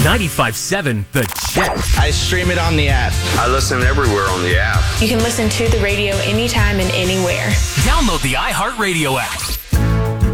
95.7 The Jet. I stream it on the app. I listen everywhere on the app. You can listen to the radio anytime and anywhere. Download the iHeartRadio app.